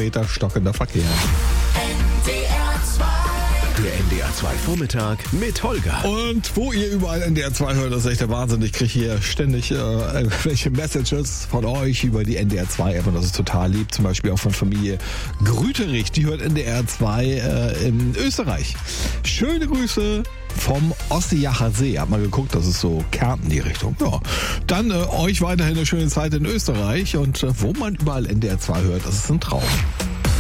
Meter stockender Verkehr. Der NDR 2 Vormittag mit Holger. Und wo ihr überall NDR 2 hört, das ist echt der Wahnsinn. Ich kriege hier ständig welche Messages von euch über die NDR 2 App und das ist total lieb. Zum Beispiel auch von Familie Grüterich, die hört NDR 2 in Österreich. Schöne Grüße vom Ossiacher See. Hab mal geguckt, das ist so Kärnten die Richtung. Ja, dann euch weiterhin eine schöne Zeit in Österreich und wo man überall NDR 2 hört, das ist ein Traum.